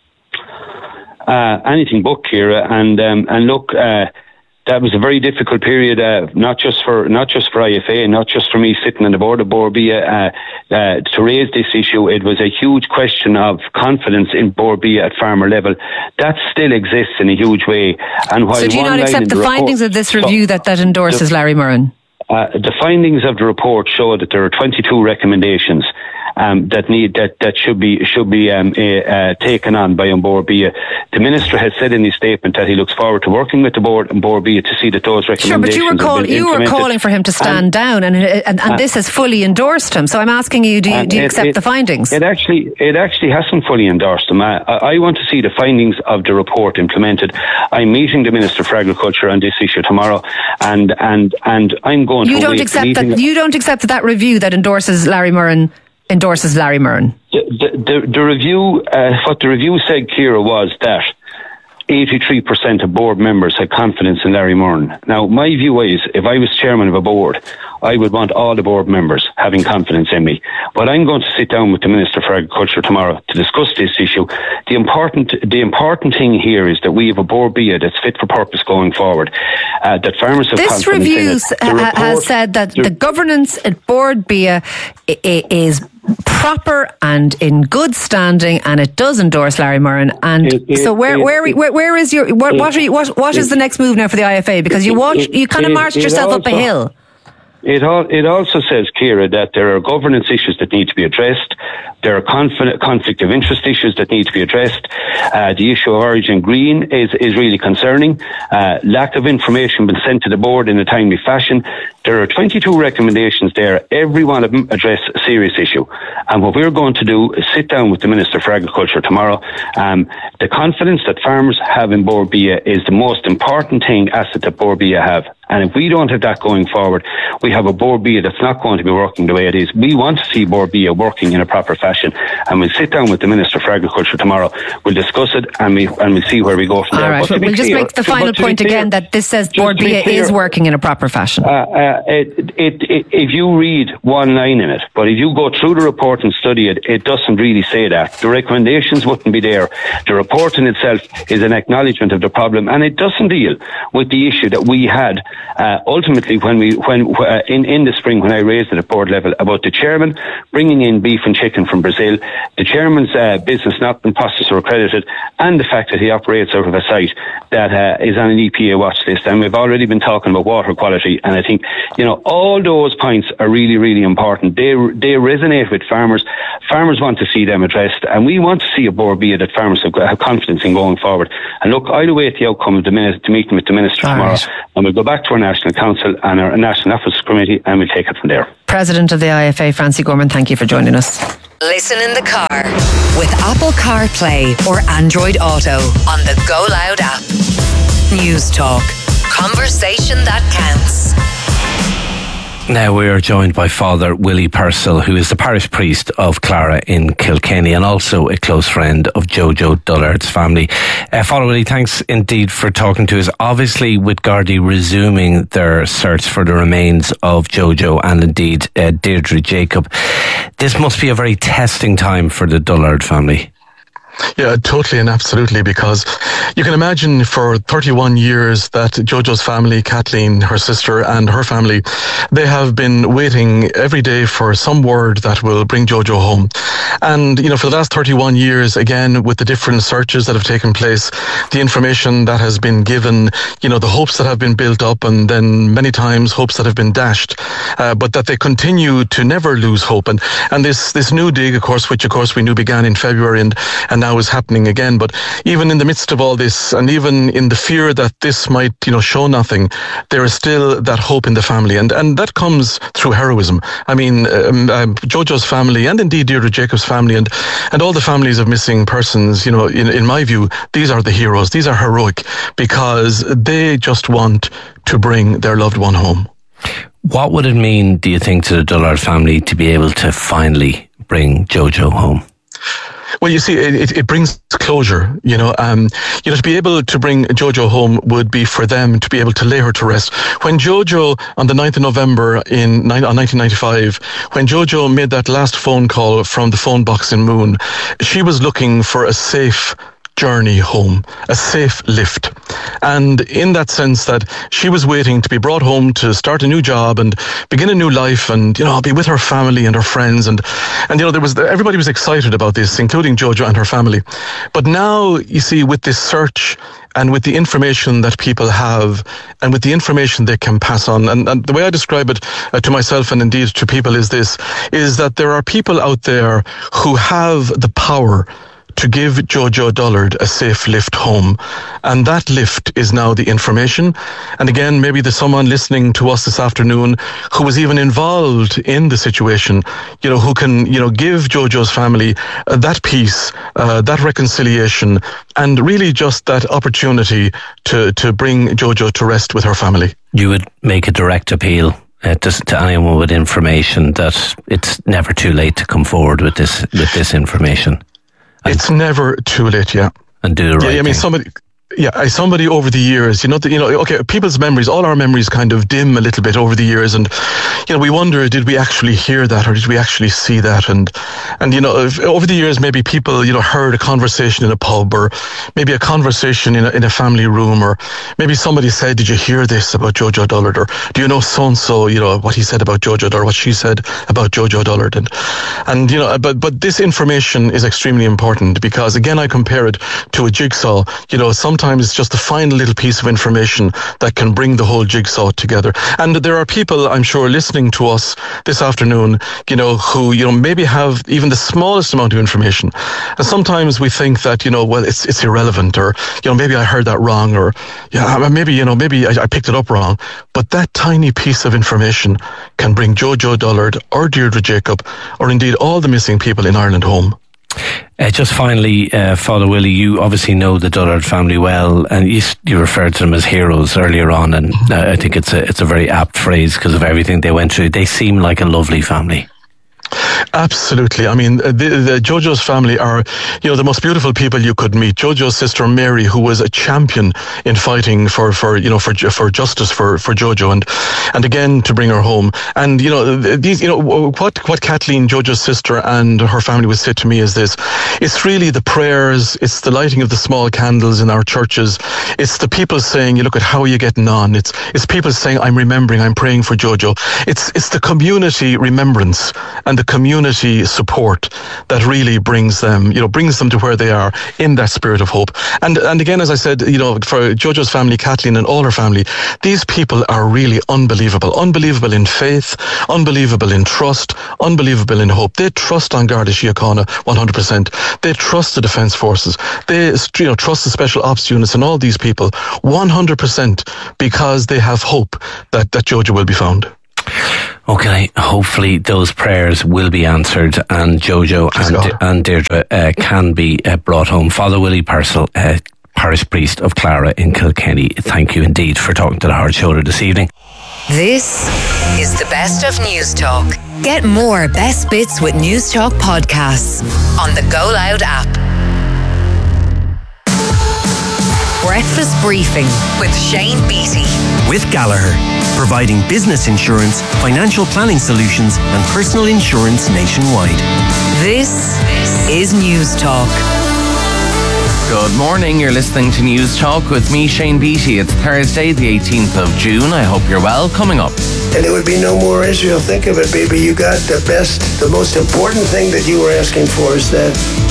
Anything but, Ciara, and look, that was a very difficult period, not just for IFA, not just for me sitting on the board of Bord Bia, to raise this issue. It was a huge question of confidence in Bord Bia at farmer level. That still exists in a huge way. And while so do you not accept the findings of this review that endorses Larry Murren? The findings of the report show that there are 22 recommendations that should be taken on by Bord Bia. The Minister has said in his statement that he looks forward to working with the board and Bord Bia to see that those recommendations. Sure, but you were calling for him to stand down, and this has fully endorsed him. So I'm asking you, do you accept the findings? It actually hasn't fully endorsed them. I want to see the findings of the report implemented. I'm meeting the Minister for Agriculture on this issue tomorrow, and I'm going you don't accept that. You don't accept that review that endorses Larry Murren. The review, what the review said, Ciara, was that 83% of board members had confidence in Larry Murren. Now, my view is, if I was chairman of a board, I would want all the board members having confidence in me. But I'm going to sit down with the Minister for Agriculture tomorrow to discuss this issue. The important thing here is that we have a Bord Bia that's fit for purpose going forward. That farmers have this confidence review in it. Has said that the governance at Bord Bia is proper and in good standing, and it does endorse Larry Murren. And where is your what is the next move now for the IFA? Because you kind of marched yourself up a hill. It also says, Ciara, that there are governance issues that need to be addressed. There are conflict of interest issues that need to be addressed. The issue of Origin Green is really concerning. Lack of information been sent to the board in a timely fashion. There are 22 recommendations there. Every one of them address a serious issue. And what we're going to do is sit down with the Minister for Agriculture tomorrow. The confidence that farmers have in Bord Bia is the most important asset that Bord Bia have. And if we don't have that going forward, we have a Bord Bia that's not going to be working the way it is. We want to see Bord Bia working in a proper fashion. And we'll sit down with the Minister for Agriculture tomorrow. We'll discuss it, and we'll see where we go from there. All right, we'll just make the final point again that this says Bord Bia is working in a proper fashion. If you read one line in it, but if you go through the report and study it, it doesn't really say that. The recommendations wouldn't be there. The report in itself is an acknowledgement of the problem, and it doesn't deal with the issue that we had ultimately in the spring when I raised it at board level about the chairman bringing in beef and chicken from Brazil, the chairman's business not being processed or accredited, and the fact that he operates out of a site that is on an EPA watch list. And we've already been talking about water quality, and I think all those points are really, really important. They resonate with farmers. Farmers want to see them addressed, and we want to see a board be that farmers have confidence in going forward. And look, I'll await the outcome of the meeting with the Minister tomorrow, and we'll go back to our National Council and our National Office Committee, and we'll take it from there. President of the IFA, Francie Gorman, thank you for joining us. Listen in the car with Apple CarPlay or Android Auto on the Go Loud app. News Talk. Conversation that counts. Now we are joined by Father Willie Purcell, who is the parish priest of Clara in Kilkenny and also a close friend of Jojo Dullard's family. Father Willie, thanks indeed for talking to us. Obviously, with Gardaí resuming their search for the remains of Jojo and indeed Deirdre Jacob, this must be a very testing time for the Dullard family. Yeah, totally and absolutely, because you can imagine for 31 years that Jojo's family, Kathleen, her sister, and her family, they have been waiting every day for some word that will bring Jojo home. And, for the last 31 years, again, with the different searches that have taken place, the information that has been given, the hopes that have been built up, and then many times hopes that have been dashed, but that they continue to never lose hope. And this new dig, of course, which of course we knew began in February and now is happening again. But even in the midst of all this, and even in the fear that this might, show nothing, there is still that hope in the family. And that comes through heroism. I mean, Jojo's family, and indeed Deirdre Jacob's family, and all the families of missing persons, in my view, these are the heroes. These are heroic because they just want to bring their loved one home. What would it mean, do you think, to the Dullard family to be able to finally bring Jojo home? Well, you see, it brings closure, to be able to bring Jojo home would be for them to be able to lay her to rest. When Jojo, on the 9th of November in 1995, when Jojo made that last phone call from the phone box in Moon, she was looking for a safe journey home, a safe lift. And in that sense that she was waiting to be brought home to start a new job and begin a new life and, be with her family and her friends. And everybody was excited about this, including Jojo and her family. But now, you see, with this search and with the information that people have and with the information they can pass on, and the way I describe it to myself and indeed to people is that there are people out there who have the power to give Jojo Dullard a safe lift home. And that lift is now the information. And again, maybe there's someone listening to us this afternoon who was even involved in the situation, who can, give Jojo's family that peace, that reconciliation, and really just that opportunity to bring Jojo to rest with her family. You would make a direct appeal to anyone with information that it's never too late to come forward with this information. It's never too late, yeah. And do the right thing. Somebody over the years, people's memories, all our memories kind of dim a little bit over the years, and we wonder, did we actually hear that or did we actually see that? And over the years, maybe people heard a conversation in a pub, or maybe a conversation in a family room, or maybe somebody said, "Did you hear this about Jojo Dullard?" Or "Do you know so and so? What he said about Jojo, or what she said about Jojo Dullard?" But this information is extremely important because, again, I compare it to a jigsaw. Sometimes it's just the final little piece of information that can bring the whole jigsaw together. And there are people, I'm sure, listening to us this afternoon, who, maybe have even the smallest amount of information. And sometimes we think that, it's irrelevant, or, maybe I heard that wrong, or, maybe I picked it up wrong. But that tiny piece of information can bring Jojo Dullard or Deirdre Jacob, or indeed all the missing people in Ireland home. Just finally, Father Willie, you obviously know the Dullard family well, and you referred to them as heroes earlier on, and I think it's a very apt phrase because of everything they went through. They seem like a lovely family. Absolutely. I mean, the Jojo's family are, the most beautiful people you could meet. Jojo's sister Mary, who was a champion in fighting for justice for Jojo, and again to bring her home. And what Kathleen, Jojo's sister, and her family would say to me is this: it's really the prayers, it's the lighting of the small candles in our churches, it's the people saying, "Look at how are you getting on." It's people saying, "I'm remembering, I'm praying for Jojo." It's the community remembrance and the community community support that really brings them to where they are in that spirit of hope. And again, as I said, for Jojo's family, Kathleen and all her family, these people are really unbelievable in faith, unbelievable in trust, unbelievable in hope. They trust on Garda Síochána 100%. They trust the Defence Forces. They trust the Special Ops units and all these people 100% because they have hope that Jojo will be found. Okay, hopefully those prayers will be answered and Jojo and Deirdre can be brought home. Father Willie Purcell, parish priest of Clara in Kilkenny, thank you indeed for talking to the Hard Shoulder this evening. This is the best of News Talk. Get more best bits with News Talk podcasts on the Go Loud app. Breakfast Briefing with Shane Beattie. With Gallagher, providing business insurance, financial planning solutions and personal insurance nationwide. This is News Talk. Good morning, you're listening to News Talk with me, Shane Beattie. It's Thursday, the 18th of June. I hope you're well. Coming up. And there would be no more Israel. Think of it, baby. You got the best, the most important thing that you were asking for is that.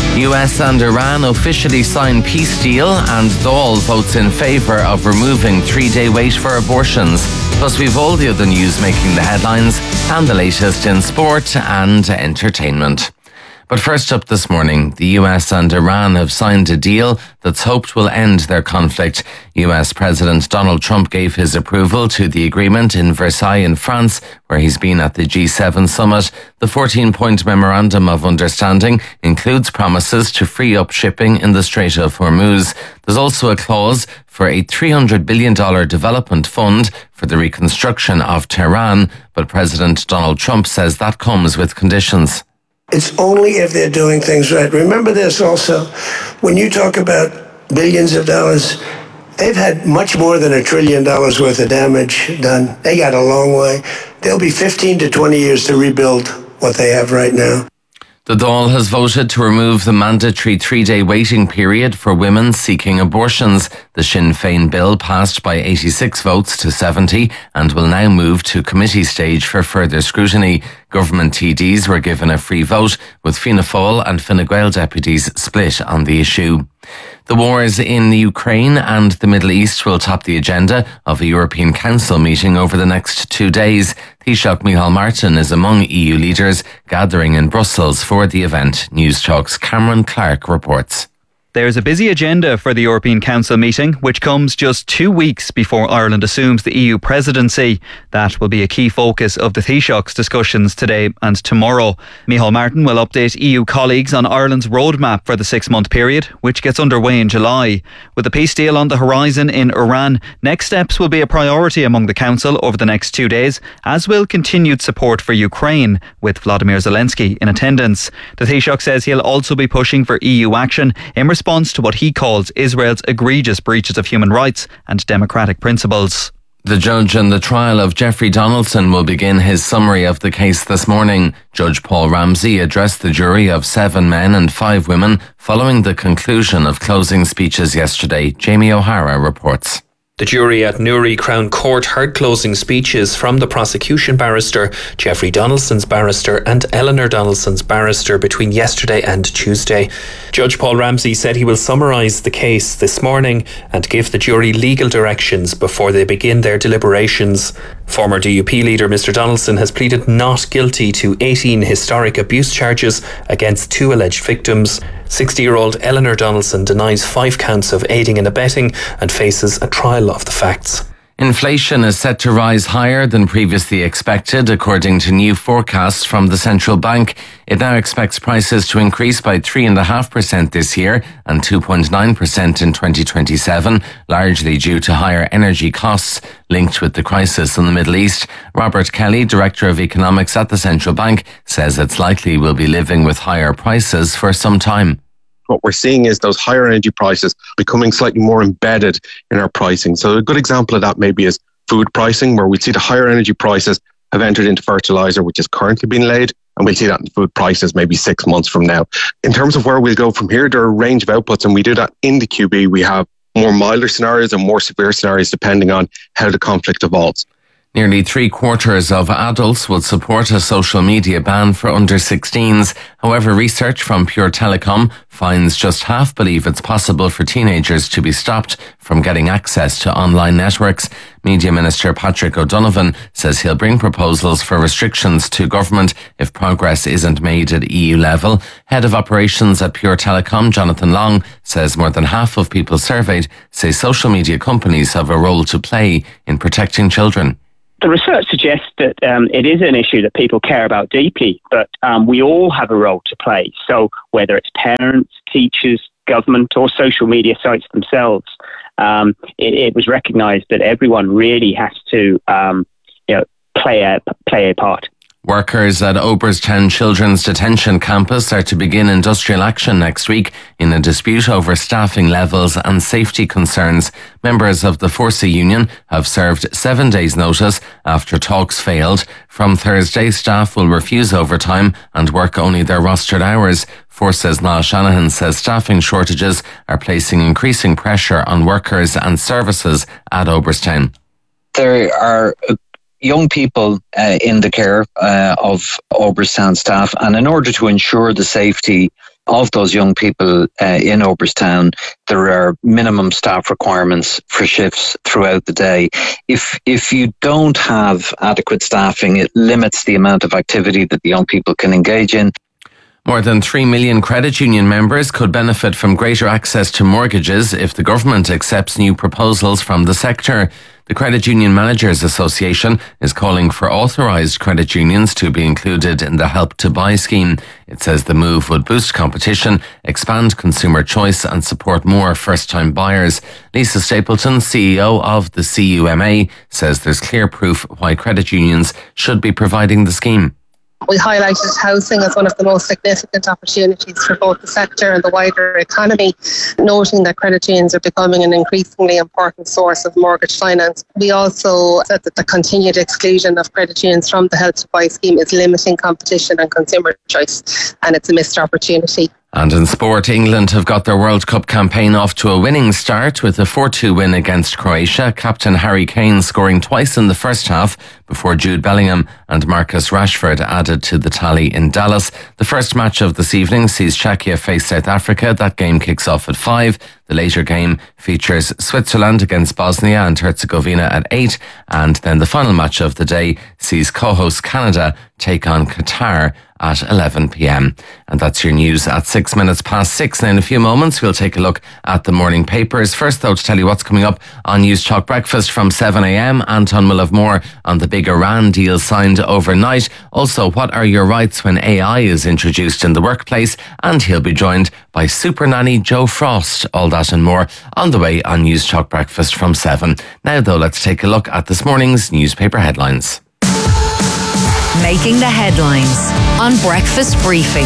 US and Iran officially sign peace deal and Dáil votes in favour of removing 3-day wait for abortions. Plus we've all the other news making the headlines and the latest in sport and entertainment. But first up this morning, the US and Iran have signed a deal that's hoped will end their conflict. US President Donald Trump gave his approval to the agreement in Versailles in France, where he's been at the G7 summit. The 14-point memorandum of understanding includes promises to free up shipping in the Strait of Hormuz. There's also a clause for a $300 billion development fund for the reconstruction of Tehran, but President Donald Trump says that comes with conditions. It's only if they're doing things right. Remember this also, when you talk about billions of dollars, they've had much more than $1 trillion worth of damage done. They got a long way. There'll be 15 to 20 years to rebuild what they have right now. The Dáil has voted to remove the mandatory 3-day waiting period for women seeking abortions. The Sinn Féin bill passed by 86 votes to 70 and will now move to committee stage for further scrutiny. Government TDs were given a free vote, with Fianna Fáil and Fine Gael deputies split on the issue. The wars in Ukraine and the Middle East will top the agenda of a European Council meeting over the next 2 days. Taoiseach Micheál Martin is among EU leaders gathering in Brussels for the event. News Talk's Cameron Clark reports. There's a busy agenda for the European Council meeting, which comes just 2 weeks before Ireland assumes the EU presidency. That will be a key focus of the Taoiseach's discussions today and tomorrow. Micheál Martin will update EU colleagues on Ireland's roadmap for the 6-month period, which gets underway in July. With the peace deal on the horizon in Iran, next steps will be a priority among the Council over the next 2 days, as will continued support for Ukraine, with Vladimir Zelensky in attendance. The Taoiseach says he'll also be pushing for EU action in response to what he calls Israel's egregious breaches of human rights and democratic principles. The judge in the trial of Jeffrey Donaldson will begin his summary of the case this morning. Judge Paul Ramsey addressed the jury of 7 men and 5 women following the conclusion of closing speeches yesterday. Jamie O'Hara reports. The jury at Newry Crown Court heard closing speeches from the prosecution barrister, Jeffrey Donaldson's barrister and Eleanor Donaldson's barrister between yesterday and Tuesday. Judge Paul Ramsey said he will summarise the case this morning and give the jury legal directions before they begin their deliberations. Former DUP leader Mr Donaldson has pleaded not guilty to 18 historic abuse charges against 2 alleged victims. 60-year-old Eleanor Donaldson denies 5 counts of aiding and abetting and faces a trial of the facts. Inflation is set to rise higher than previously expected, according to new forecasts from the central bank. It now expects prices to increase by 3.5% this year and 2.9% in 2027, largely due to higher energy costs linked with the crisis in the Middle East. Robert Kelly, Director of Economics at the central bank, says it's likely we'll be living with higher prices for some time. What we're seeing is those higher energy prices becoming slightly more embedded in our pricing. So a good example of that maybe is food pricing, where we see the higher energy prices have entered into fertiliser, which is currently being laid, and we'll see that in food prices maybe 6 months from now. In terms of where we'll go from here, there are a range of outputs, and we do that in the QB. We have more milder scenarios and more severe scenarios depending on how the conflict evolves. Nearly 3/4 of adults would support a social media ban for under 16s. However, research from Pure Telecom finds just half believe it's possible for teenagers to be stopped from getting access to online networks. Media Minister Patrick O'Donovan says he'll bring proposals for restrictions to government if progress isn't made at EU level. Head of operations at Pure Telecom, Jonathan Long, says more than half of people surveyed say social media companies have a role to play in protecting children. The research suggests that it is an issue that people care about deeply, but we all have a role to play. So whether it's parents, teachers, government or social media sites themselves, it was recognised that everyone really has to play a part. Workers at Oberstown Children's Detention Campus are to begin industrial action next week in a dispute over staffing levels and safety concerns. Members of the Forsa Union have served 7 days' notice after talks failed. From Thursday, staff will refuse overtime and work only their rostered hours. Forsa's Niall Shanahan says staffing shortages are placing increasing pressure on workers and services at Oberstown. There are young people in the care of Oberstown staff, and in order to ensure the safety of those young people in Oberstown, there are minimum staff requirements for shifts throughout the day. If you don't have adequate staffing, it limits the amount of activity that the young people can engage in. More than 3 million credit union members could benefit from greater access to mortgages if the government accepts new proposals from the sector. The Credit Union Managers Association is calling for authorised credit unions to be included in the Help to Buy scheme. It says the move would boost competition, expand consumer choice and support more first-time buyers. Lisa Stapleton, CEO of the CUMA, says there's clear proof why credit unions should be providing the scheme. We highlighted housing as one of the most significant opportunities for both the sector and the wider economy, noting that credit unions are becoming an increasingly important source of mortgage finance. We also said that the continued exclusion of credit unions from the Help to Buy scheme is limiting competition and consumer choice, and it's a missed opportunity. And in sport, England have got their World Cup campaign off to a winning start with a 4-2 win against Croatia. Captain Harry Kane scoring twice in the first half before Jude Bellingham and Marcus Rashford added to the tally in Dallas. The first match of this evening sees Czechia face South Africa. That game kicks off at 5. The later game features Switzerland against Bosnia and Herzegovina at 8. And then the final match of the day sees co-host Canada take on Qatar at 11 p.m. And that's your news at 6 minutes past 6. Now in a few moments we'll take a look at the morning papers. First though, to tell you what's coming up on News Talk Breakfast from 7 a.m. Anton will have more on the big Iran deal signed overnight. Also, what are your rights when AI is introduced in the workplace? And he'll be joined by super nanny Joe Frost. All that and more on the way on News Talk Breakfast from 7. Now though, let's take a look at this morning's newspaper headlines. Making the headlines on Breakfast Briefing.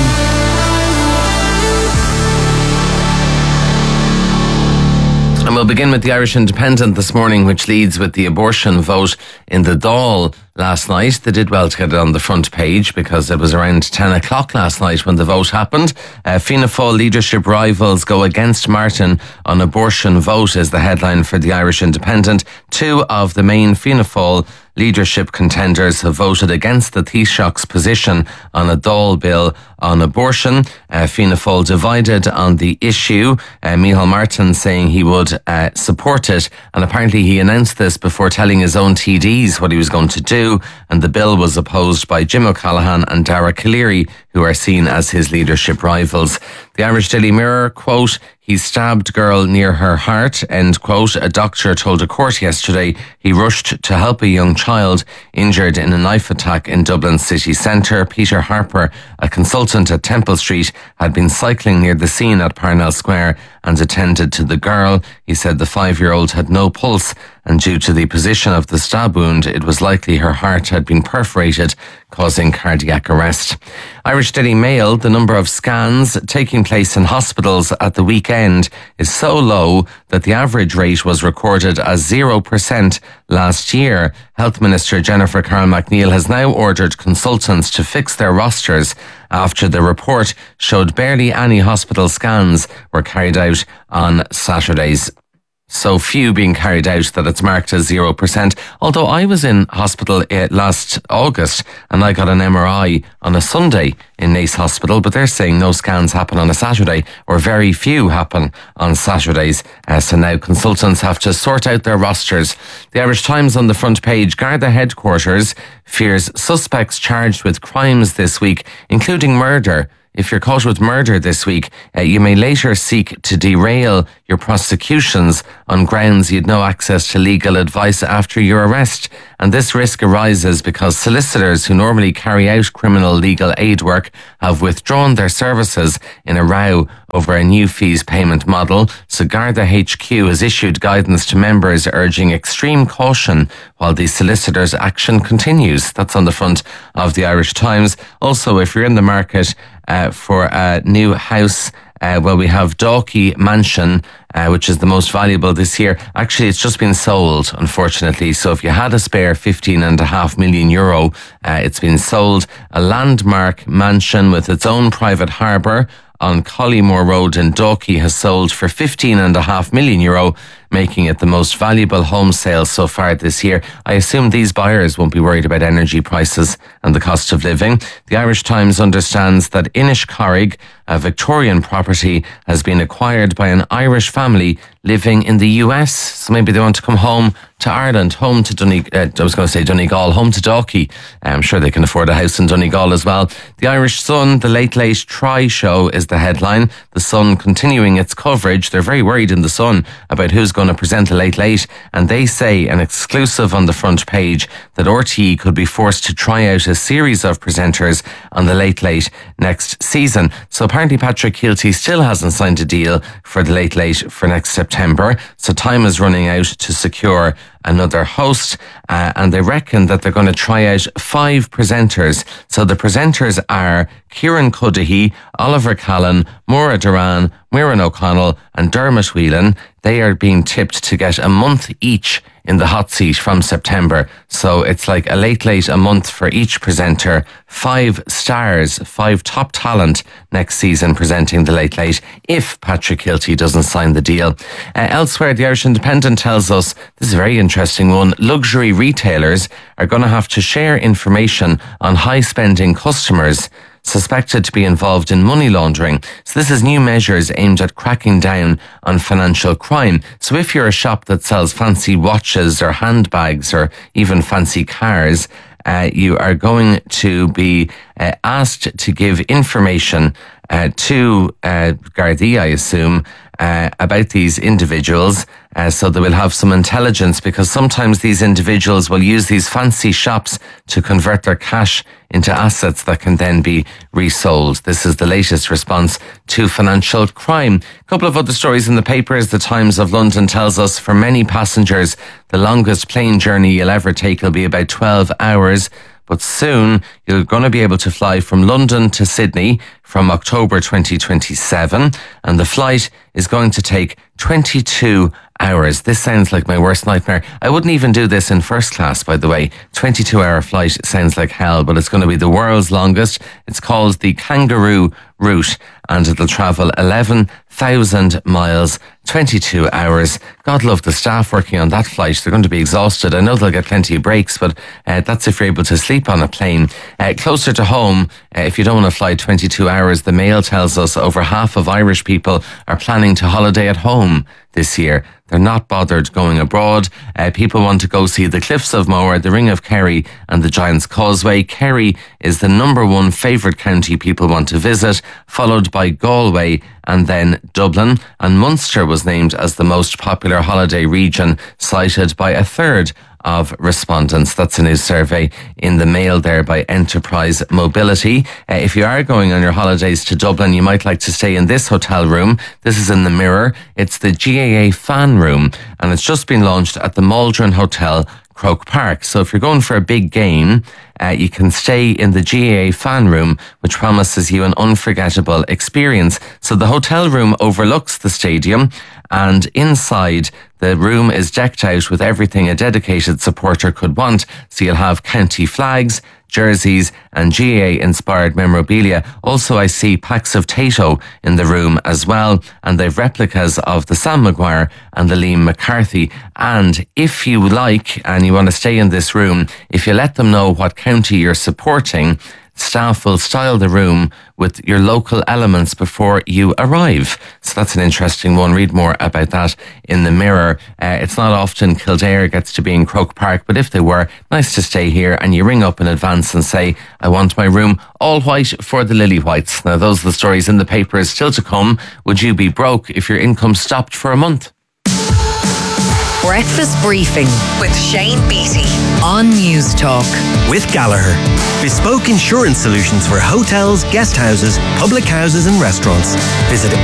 And we'll begin with the Irish Independent this morning, which leads with the abortion vote in the Dáil last night. They did well to get it on the front page because it was around 10 o'clock last night when the vote happened. Fianna Fáil leadership rivals go against Martin on abortion vote is the headline for the Irish Independent. 2 of the main Fianna Fáil leadership contenders have voted against the Taoiseach's position on a Dáil bill on abortion. Fianna Fáil divided on the issue. Micheál Martin saying he would support it, and apparently he announced this before telling his own TDs what he was going to do, and the bill was opposed by Jim O'Callaghan and Dara Calleary, who are seen as his leadership rivals. The Irish Daily Mirror, quote, "He stabbed girl near her heart," end quote. A doctor told a court yesterday he rushed to help a young child injured in a knife attack in Dublin city centre. Peter Harper, a consultant at Temple Street, had been cycling near the scene at Parnell Square and attended to the girl. He said the 5-year-old had no pulse, and due to the position of the stab wound, it was likely her heart had been perforated, causing cardiac arrest. Irish Daily Mail, the number of scans taking place in hospitals at the weekend is so low that the average rate was recorded as 0% last year. Health Minister Jennifer Carroll MacNeill has now ordered consultants to fix their rosters after the report showed barely any hospital scans were carried out on Saturdays. so few being carried out that it's marked as 0%. Although I was in hospital last August and I got an MRI on a Sunday in Naas Hospital, but they're saying no scans happen on a Saturday, or very few happen on Saturdays. So now consultants have to sort out their rosters. The Irish Times on the front page, Garda headquarters fears suspects charged with crimes this week, including murder. If you're caught with murder this week, you may later seek to derail your prosecutions on grounds you'd no access to legal advice after your arrest. And this risk arises because solicitors who normally carry out criminal legal aid work have withdrawn their services in a row over a new fees payment model. So Garda HQ has issued guidance to members urging extreme caution while the solicitors' action continues. That's on the front of the Irish Times. Also, if you're in the market for a new house, we have Dalkey Mansion, which is the most valuable this year. Actually, it's just been sold, unfortunately. So if you had a spare €15.5 million, it's been sold. A landmark mansion with its own private harbour on Collymore Road in Dalkey has sold for €15.5 million, making it the most valuable home sale so far this year. I assume these buyers won't be worried about energy prices and the cost of living. The Irish Times understands that Inishcorrig, a Victorian property, has been acquired by an Irish family living in the US. So maybe they want to come home to Ireland, home to Donegal, home to Dalkey. I'm sure they can afford a house in Donegal as well. The Irish Sun, the Late Late Try Show is the headline. The Sun continuing its coverage. They're very worried in the Sun about who's going to present the Late Late, and they say, an exclusive on the front page, that RTE could be forced to try out a series of presenters on the Late Late next season. So apparently Patrick Keelty still hasn't signed a deal for the Late Late for next September, so time is running out to secure another host, and they reckon that they're going to try out 5 presenters. So the presenters are Kieran Cuddihy, Oliver Callan, Maura Duran, Muireann O'Connell and Dermot Whelan. They are being tipped to get a month each in the hot seat from September. So it's like a Late Late a month for each presenter. 5 stars, 5 top talent next season presenting the Late Late if Patrick Keelty doesn't sign the deal. Elsewhere, the Irish Independent tells us, this is a very interesting one, luxury retailers are going to have to share information on high-spending customers suspected to be involved in money laundering. So this is new measures aimed at cracking down on financial crime. So if you're a shop that sells fancy watches or handbags or even fancy cars, you are going to be asked to give information to Gardaí, I assume, about these individuals, so they will have some intelligence, because sometimes these individuals will use these fancy shops to convert their cash into assets that can then be resold. This is the latest response to financial crime. A couple of other stories in the papers. The Times of London tells us, for many passengers, the longest plane journey you'll ever take will be about 12 hours. But soon you're going to be able to fly from London to Sydney from October 2027, and the flight is going to take 22 hours. This sounds like my worst nightmare. I wouldn't even do this in first class, by the way. 22-hour flight sounds like hell, but it's going to be the world's longest. It's called the Kangaroo Route, and it'll travel 11,000 miles, 22 hours. God love the staff working on that flight. They're going to be exhausted. I know they'll get plenty of breaks, but that's if you're able to sleep on a plane. Closer to home, if you don't want to fly 22 hours, the Mail tells us over half of Irish people are planning to holiday at home this year. They're not bothered going abroad. People want to go see the Cliffs of Moher, the Ring of Kerry and the Giant's Causeway. Kerry is the number 1 favourite county people want to visit, followed by Galway and then Dublin. And Munster was named as the most popular holiday region, cited by a third of respondents. That's a new survey in the Mail there by Enterprise Mobility. If you are going on your holidays to Dublin, you might like to stay in this hotel room. This is in the Mirror. It's the GAA Fan Room, and it's just been launched at the Maldron Hotel, Croke Park. So if you're going for a big game, you can stay in the GAA fan room, which promises you an unforgettable experience. So the hotel room overlooks the stadium, and inside the room is decked out with everything a dedicated supporter could want. So you'll have county flags, jerseys and GAA-inspired memorabilia. Also, I see packs of Tato in the room as well, and they've replicas of the Sam Maguire and the Liam McCarthy. And if you like, and you want to stay in this room, if you let them know what county you're supporting, staff will style the room with your local elements before you arrive. So that's an interesting one. Read more about that in the Mirror. It's not often Kildare gets to be in Croke Park, but if they were, nice to stay here, and you ring up in advance and say, I want my room all white for the Lily Whites. Now, those are the stories in the papers still to come. Would you be broke if your income stopped for a month? Breakfast Briefing with Shane Beatty on News Talk. With Gallagher. Bespoke insurance solutions for hotels, guest houses, public houses and restaurants. Visit